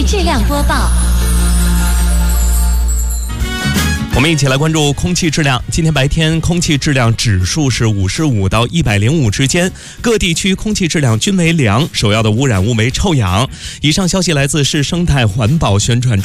质量播报。 我们一起来关注空气质量。今天白天空气质量指数是55到105之间，各地区空气质量均为良，首要的污染物为臭氧。以上消息来自市生态环保宣传中